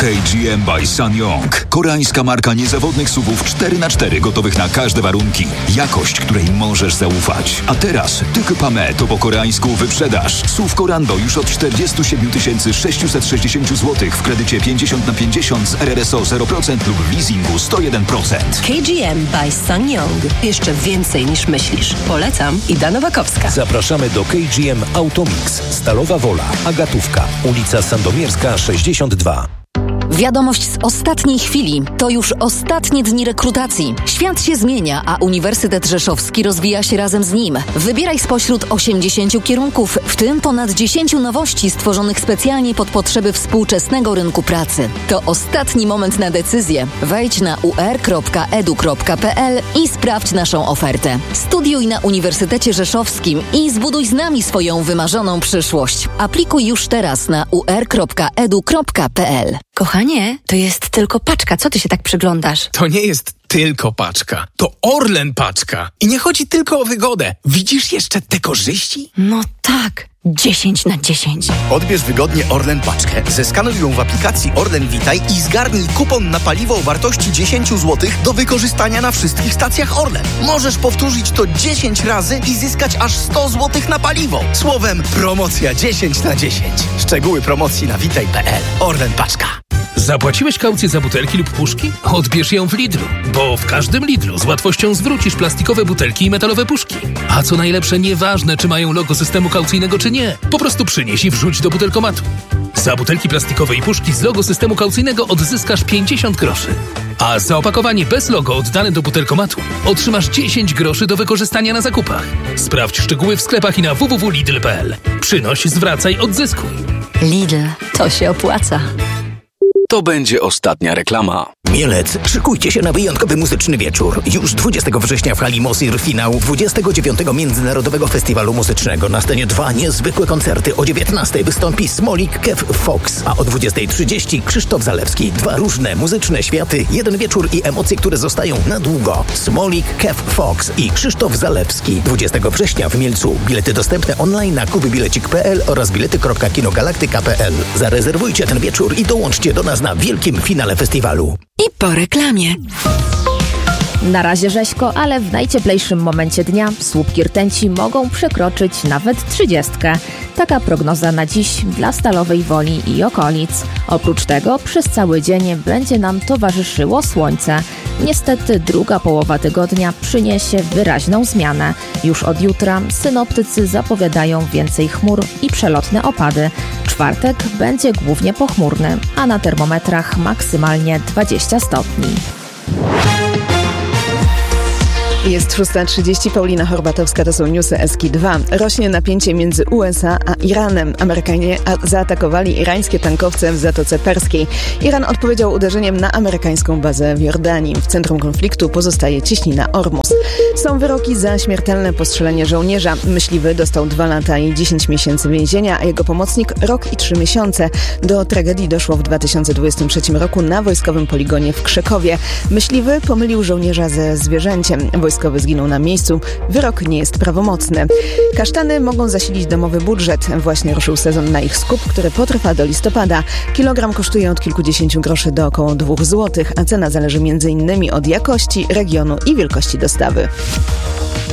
KGM by SsangYong. Koreańska marka niezawodnych SUV-ów 4x4 gotowych na każde warunki. Jakość, której możesz zaufać. A teraz Tyk Pame to po koreańsku wyprzedaż. SUV Korando już od 47 660 zł w kredycie 50/50 z RRSO 0% lub w leasingu 101%. KGM by SsangYong. Jeszcze więcej niż myślisz. Polecam. Ida Nowakowska. Zapraszamy do KGM Automix. Stalowa Wola, Agatówka, ulica Sandomierska 62. Wiadomość z ostatniej chwili. To już ostatnie dni rekrutacji. Świat się zmienia, a Uniwersytet Rzeszowski rozwija się razem z nim. Wybieraj spośród 80 kierunków, w tym ponad 10 nowości stworzonych specjalnie pod potrzeby współczesnego rynku pracy. To ostatni moment na decyzję. Wejdź na ur.edu.pl i sprawdź naszą ofertę. Studiuj na Uniwersytecie Rzeszowskim i zbuduj z nami swoją wymarzoną przyszłość. Aplikuj już teraz na ur.edu.pl. Kochanie, to jest tylko paczka. Co ty się tak przyglądasz? To nie jest tylko paczka. To Orlen paczka. I nie chodzi tylko o wygodę. Widzisz jeszcze te korzyści? No tak. 10/10. Odbierz wygodnie Orlen paczkę, zeskanuj ją w aplikacji Orlen Witaj i zgarnij kupon na paliwo o wartości 10 zł do wykorzystania na wszystkich stacjach Orlen. Możesz powtórzyć to 10 razy i zyskać aż 100 zł na paliwo. Słowem, promocja 10/10. Szczegóły promocji na witaj.pl. Orlen paczka. Zapłaciłeś kaucję za butelki lub puszki? Odbierz ją w Lidlu, bo w każdym Lidlu z łatwością zwrócisz plastikowe butelki i metalowe puszki. A co najlepsze, nieważne czy mają logo systemu kaucyjnego czy nie, po prostu przynieś i wrzuć do butelkomatu. Za butelki plastikowe i puszki z logo systemu kaucyjnego odzyskasz 50 groszy. A za opakowanie bez logo oddane do butelkomatu otrzymasz 10 groszy do wykorzystania na zakupach. Sprawdź szczegóły w sklepach i na www.lidl.pl. Przynoś, zwracaj, odzyskuj. Lidl, to się opłaca. To będzie ostatnia reklama. Mielec, szykujcie się na wyjątkowy muzyczny wieczór. Już 20 września w hali Mosir finał 29. Międzynarodowego Festiwalu Muzycznego. Na scenie 2 niezwykłe koncerty. O 19 wystąpi Smolik, Kev Fox, a o 20:30 Krzysztof Zalewski. 2 różne muzyczne światy, jeden wieczór i emocje, które zostają na długo. Smolik, Kev Fox i Krzysztof Zalewski. 20 września w Mielcu. Bilety dostępne online na kupybilecik.pl oraz bilety.kinogalaktyka.pl. Zarezerwujcie ten wieczór i dołączcie do nas na wielkim finale festiwalu. I po reklamie. Na razie rzeźko, ale w najcieplejszym momencie dnia słupki rtęci mogą przekroczyć nawet 30. Taka prognoza na dziś dla Stalowej Woli i okolic. Oprócz tego przez cały dzień będzie nam towarzyszyło słońce. Niestety druga połowa tygodnia przyniesie wyraźną zmianę. Już od jutra synoptycy zapowiadają więcej chmur i przelotne opady. Czwartek będzie głównie pochmurny, a na termometrach maksymalnie 20 stopni. Jest 6:30, Paulina Horbatowska, to są newsy Eski-2. Rośnie napięcie między USA a Iranem. Amerykanie zaatakowali irańskie tankowce w Zatoce Perskiej. Iran odpowiedział uderzeniem na amerykańską bazę w Jordanii. W centrum konfliktu pozostaje cieśnina Ormus. Są wyroki za śmiertelne postrzelenie żołnierza. Myśliwy dostał 2 lata i 10 miesięcy więzienia, a jego pomocnik rok i 3 miesiące. Do tragedii doszło w 2023 roku na wojskowym poligonie w Krzekowie. Myśliwy pomylił żołnierza ze zwierzęciem. Wojskowy zginął na miejscu. Wyrok nie jest prawomocny. Kasztany mogą zasilić domowy budżet. Właśnie ruszył sezon na ich skup, który potrwa do listopada. Kilogram kosztuje od kilkudziesięciu groszy do około 2 zł, a cena zależy m.in. od jakości, regionu i wielkości dostawy.